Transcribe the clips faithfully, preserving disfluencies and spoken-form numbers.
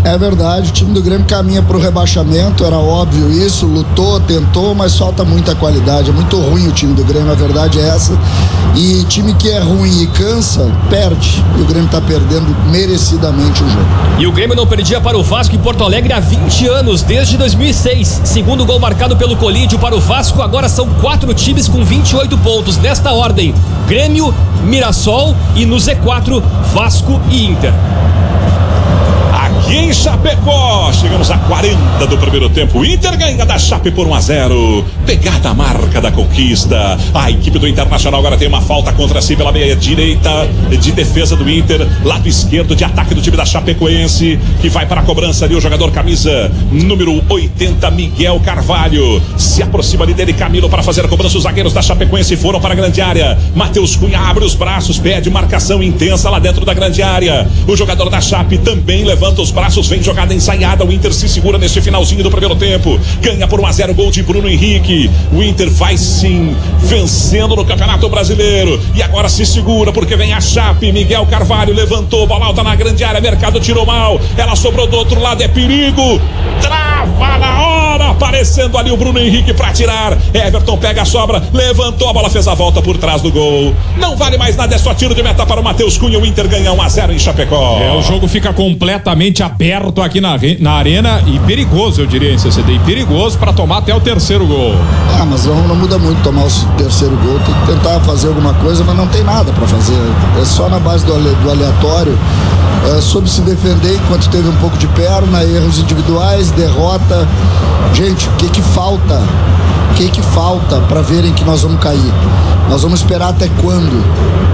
É verdade, o time do Grêmio caminha para o rebaixamento, era óbvio isso, lutou, tentou, mas falta muita qualidade, é muito ruim o time do Grêmio, a verdade é essa. E time que é ruim e cansa, perde. E o Grêmio está perdendo merecidamente o jogo. E o Grêmio não perdia para o Vasco em Porto Alegre há vinte anos, desde dois mil e seis. Segundo gol marcado pelo Colídio para o Vasco, agora são quatro times com vinte e oito pontos. Nesta ordem: Grêmio, Mirassol e no Z quatro, Vasco e Inter. Aqui em Chapecó, chegamos a quarenta do primeiro tempo. O Inter ganha da Chape por um a zero. Pegada a marca da conquista. A equipe do Internacional agora tem uma falta contra si pela meia direita de defesa do Inter. Lado esquerdo de ataque do time da Chapecoense, que vai para a cobrança ali o jogador camisa número oitenta, Miguel Carvalho. Se aproxima ali dele Camilo para fazer a cobrança. Os zagueiros da Chapecoense foram para a grande área. Matheus Cunha abre os braços, pede marcação intensa lá dentro da grande área. O jogador da Chape também levanta os braços, vem jogada ensaiada. O Inter se segura neste finalzinho do primeiro tempo. Ganha por um a zero, gol de Bruno Henrique. O Inter vai sim vencendo no Campeonato Brasileiro. E agora se segura porque vem a Chape. Miguel Carvalho levantou, bola alta na grande área. Mercado tirou mal. Ela sobrou do outro lado, é perigo. Trava na hora, aparecendo ali o Bruno Henrique para tirar. Everton pega a sobra, levantou a bola, fez a volta por trás do gol. Não vale mais nada, é só tiro de meta para o Matheus Cunha. O Inter ganha um a zero em Chapecó. É, o jogo fica completamente aberto aqui na, na arena e perigoso, eu diria, em C C D, e perigoso para tomar até o terceiro gol. Ah, mas não, não muda muito tomar o terceiro gol, tem que tentar fazer alguma coisa, mas não tem nada para fazer, é só na base do, do aleatório. É, soube se defender enquanto teve um pouco de perna, erros individuais, derrota. Gente, o que que falta? O que que falta para verem que nós vamos cair? Nós vamos esperar até quando?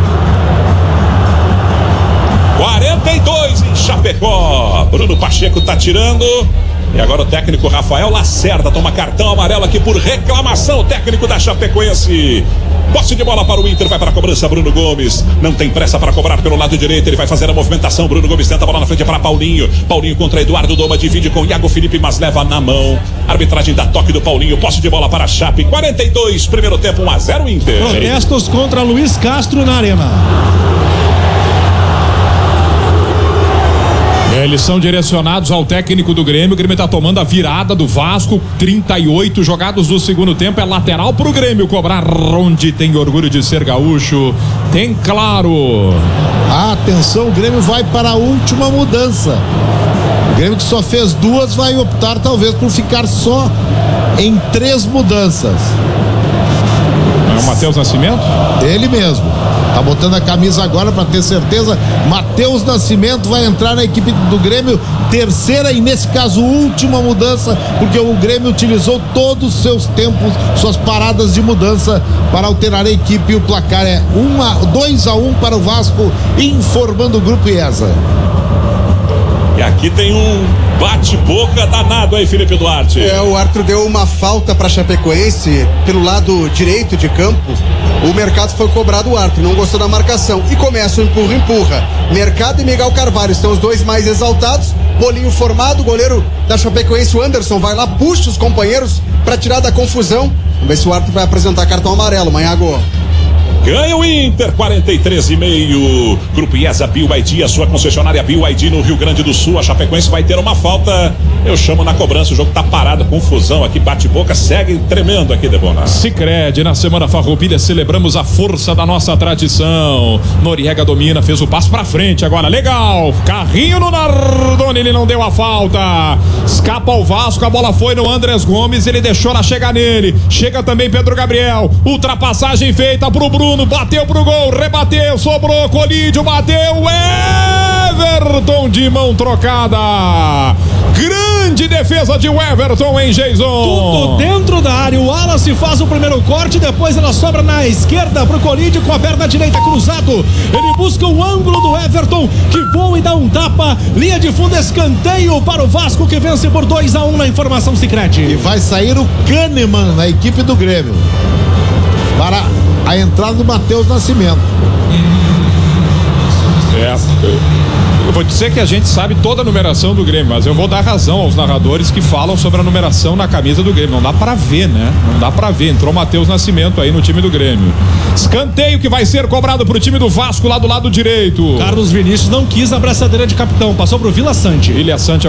quarenta e dois em Chapecó. Bruno Pacheco tá tirando. E agora o técnico Rafael Lacerda toma cartão amarelo aqui por reclamação. O técnico da Chapecoense. Posse de bola para o Inter, vai para a cobrança Bruno Gomes. Não tem pressa para cobrar pelo lado direito, ele vai fazer a movimentação. Bruno Gomes tenta a bola na frente para Paulinho. Paulinho contra Eduardo Doma, divide com Iago Felipe, mas leva na mão. Arbitragem dá toque do Paulinho. Posse de bola para a Chape. quarenta e dois, primeiro tempo, um a zero Inter. Protestos contra Luiz Castro na arena. É, eles são direcionados ao técnico do Grêmio. O Grêmio está tomando a virada do Vasco. trinta e oito jogados do segundo tempo. É lateral pro Grêmio cobrar, onde tem orgulho de ser gaúcho. Tem claro. Atenção, o Grêmio vai para a última mudança. O Grêmio, que só fez duas, vai optar talvez por ficar só em três mudanças. É o Matheus Nascimento? Ele mesmo. Tá botando a camisa agora para ter certeza. Matheus Nascimento vai entrar na equipe do Grêmio, terceira e nesse caso última mudança, porque o Grêmio utilizou todos os seus tempos, suas paradas de mudança para alterar a equipe. E o placar é um a, dois a um para o Vasco, informando o Grupo IESA. E aqui tem um bate-boca danado aí, Felipe Duarte. É, o árbitro deu uma falta para Chapecoense pelo lado direito de campo. O Mercado foi cobrado, o árbitro não gostou da marcação e começa o empurra, empurra. Mercado e Miguel Carvalho estão os dois mais exaltados. Bolinho formado, o goleiro da Chapecoense, o Anderson, vai lá, puxa os companheiros para tirar da confusão. Vamos ver se o árbitro vai apresentar cartão amarelo, Manhago. Ganha o Inter, quarenta e três e meio. Grupo IESA B Y D, a sua concessionária B Y D no Rio Grande do Sul. A Chapecoense vai ter uma falta. Eu chamo na cobrança, o jogo tá parado, confusão aqui, bate-boca, segue tremendo aqui, Debona. Sicredi, na Semana Farroupilha celebramos a força da nossa tradição. Noriega domina, fez o passo pra frente agora, legal, carrinho no Nardoni, ele não deu a falta. Escapa o Vasco, a bola foi no Andrés Gomes, ele deixou ela chegar nele. Chega também Pedro Gabriel, ultrapassagem feita pro Bruno, bateu pro gol, rebateu, sobrou, Colídio, bateu, Everton de mão trocada. Grande defesa de Everton, hein, Jason? Tudo dentro da área. O Wallace faz o primeiro corte, depois ela sobra na esquerda pro Colídio com a perna direita cruzado. Ele busca o ângulo do Everton, que voa e dá um tapa. Linha de fundo, escanteio para o Vasco, que vence por dois a um na informação Sicredi. E vai sair o Kahneman na equipe do Grêmio para a entrada do Matheus Nascimento. É, eu vou dizer que a gente sabe toda a numeração do Grêmio, mas eu vou dar razão aos narradores que falam sobre a numeração na camisa do Grêmio. Não dá pra ver, né? Não dá pra ver. Entrou Matheus Nascimento aí no time do Grêmio. Escanteio que vai ser cobrado pro time do Vasco lá do lado direito. Carlos Vinícius não quis a braçadeira de capitão, passou pro Vila Sante. Vila Sante